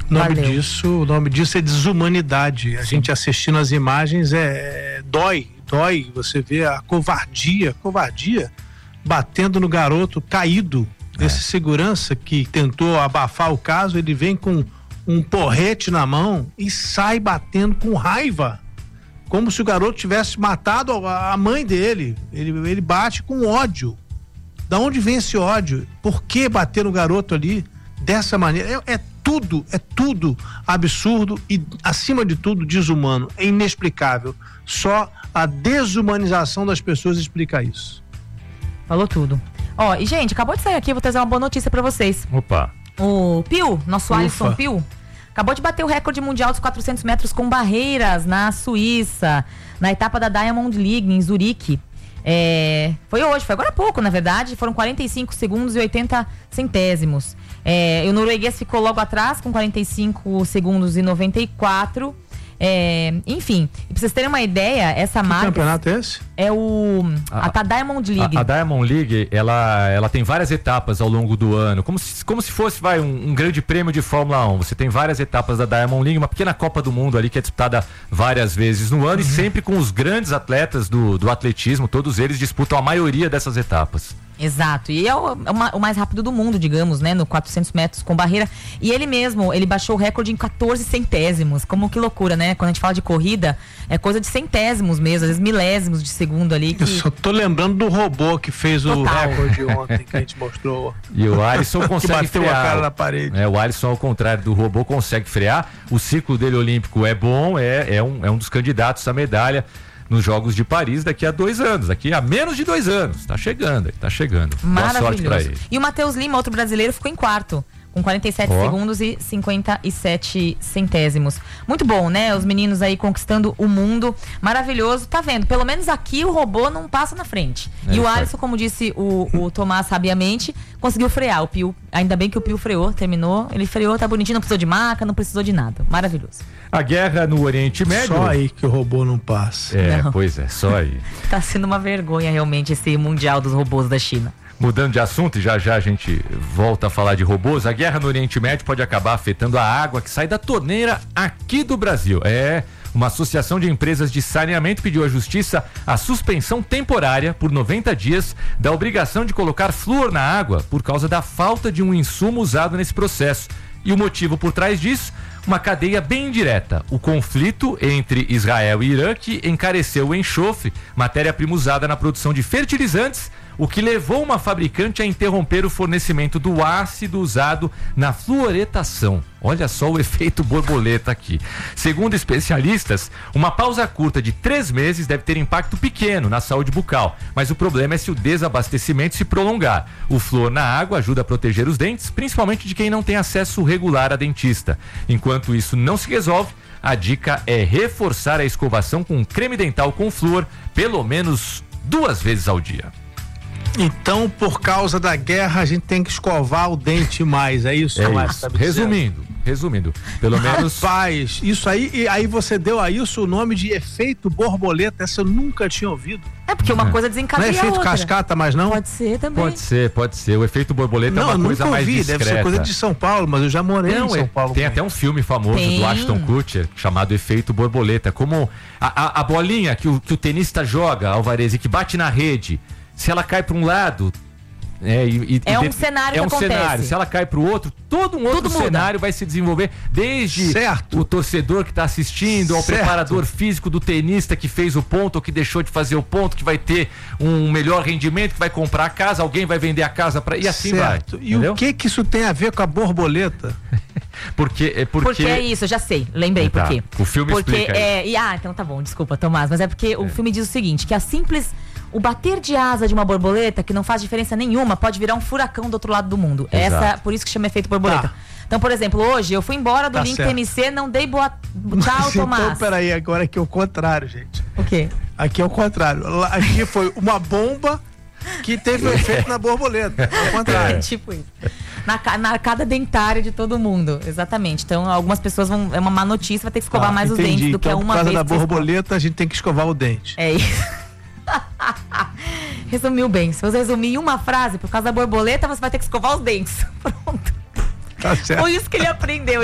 O nome disso é desumanidade. A gente assistindo as imagens dói. Você vê a covardia batendo no garoto caído. Esse segurança que tentou abafar o caso, ele vem com um porrete na mão e sai batendo com raiva, como se o garoto tivesse matado a mãe dele. Ele bate com ódio. Da onde vem esse ódio? Por que bater no garoto ali dessa maneira? É tudo absurdo e, acima de tudo, desumano. É inexplicável. Só a desumanização das pessoas explica isso. Falou tudo. E gente, acabou de sair aqui, vou trazer uma boa notícia pra vocês. Opa. O Pio, nosso Alisson Pio, acabou de bater o recorde mundial dos 400 metros com barreiras na Suíça, na etapa da Diamond League em Zurique. Foi agora há pouco, na verdade. Foram 45 segundos e 80 centésimos. O norueguês ficou logo atrás com 45 segundos e 94. Enfim, pra vocês terem uma ideia, essa marca. Que campeonato é esse? É a Diamond League. A Diamond League, ela tem várias etapas ao longo do ano, como se fosse um grande prêmio de Fórmula 1. Você tem várias etapas da Diamond League, uma pequena Copa do Mundo ali que é disputada várias vezes no ano, e sempre com os grandes atletas do atletismo. Todos eles disputam a maioria dessas etapas. Exato, e é o mais rápido do mundo, digamos, né, no 400 metros com barreira, e ele baixou o recorde em 14 centésimos, como que loucura, né, quando a gente fala de corrida, é coisa de centésimos mesmo, às vezes milésimos de segundo ali. Eu só tô lembrando do robô que fez o recorde ontem, que a gente mostrou. E o Alisson consegue que bateu frear. A cara na parede. O Alisson, ao contrário do robô, consegue frear, o ciclo dele olímpico é bom, é um dos candidatos à medalha nos Jogos de Paris daqui a 2 anos, daqui a menos de 2 anos. Tá chegando. Boa sorte pra ele. E o Matheus Lima, outro brasileiro, ficou em quarto, com 47 segundos e 57 centésimos. Muito bom, né? Os meninos aí conquistando o mundo. Maravilhoso. Tá vendo? Pelo menos aqui o robô não passa na frente. E o Alisson, como disse o Tomás sabiamente, conseguiu frear. O Pio, ainda bem que o Pio freou, terminou. Ele freou, tá bonitinho, não precisou de maca, não precisou de nada. Maravilhoso. A guerra no Oriente Médio. Só aí que o robô não passa. Pois é, só aí. Tá sendo uma vergonha realmente esse mundial dos robôs da China. Mudando de assunto, e já a gente volta a falar de robôs, a guerra no Oriente Médio pode acabar afetando a água que sai da torneira aqui do Brasil. Uma associação de empresas de saneamento pediu à justiça a suspensão temporária por 90 dias da obrigação de colocar flúor na água por causa da falta de um insumo usado nesse processo. E o motivo por trás disso? Uma cadeia bem direta. O conflito entre Israel e Irã, que encareceu o enxofre, matéria-prima usada na produção de fertilizantes, o que levou uma fabricante a interromper o fornecimento do ácido usado na fluoretação. Olha só o efeito borboleta aqui. Segundo especialistas, uma pausa curta de 3 meses deve ter impacto pequeno na saúde bucal, mas o problema é se o desabastecimento se prolongar. O flúor na água ajuda a proteger os dentes, principalmente de quem não tem acesso regular a dentista. Enquanto isso não se resolve, a dica é reforçar a escovação com creme dental com flúor pelo menos 2 vezes ao dia. Então, por causa da guerra, a gente tem que escovar o dente mais, é isso? Resumindo, pelo menos. Rapaz, isso aí, e aí você deu a isso o nome de efeito borboleta, essa eu nunca tinha ouvido. Porque uma coisa desencadeia não é efeito cascata, mas não? Pode ser também. Pode ser. O efeito borboleta é uma coisa mais discreta. Deve ser coisa de São Paulo, mas eu já morei em São Paulo. Tem até um filme famoso do Ashton Kutcher chamado Efeito Borboleta, como a bolinha que o tenista joga, Alvarez, e que bate na rede. Se ela cai para um lado, um cenário que acontece. Se ela cai para o outro, todo um outro cenário vai se desenvolver, desde o torcedor que está assistindo, ao preparador físico do tenista que fez o ponto ou que deixou de fazer o ponto, que vai ter um melhor rendimento, que vai comprar a casa, alguém vai vender a casa e assim vai. E o que isso tem a ver com a borboleta? Porque é isso, eu já sei, lembrei por quê. O filme explica então tá bom, desculpa, Tomás, mas é porque o filme diz o seguinte, que o bater de asa de uma borboleta, que não faz diferença nenhuma, pode virar um furacão do outro lado do mundo. Por isso que chama efeito borboleta. Então, por exemplo, hoje eu fui embora do Link TMC, não dei tchau, Tomás. Então, peraí, agora aqui é o contrário, gente. O quê? Aqui é o contrário. Aqui foi uma bomba que teve um efeito na borboleta. É o contrário. Tipo isso. Na arcada dentária de todo mundo. Exatamente. Então, algumas pessoas é uma má notícia, vai ter que escovar mais os dentes do que uma vez. Por causa da borboleta, a gente tem que escovar o dente. É isso. Resumiu bem. Se você resumir em uma frase, por causa da borboleta, você vai ter que escovar os dentes. Pronto. Tá certo. Foi isso que ele aprendeu.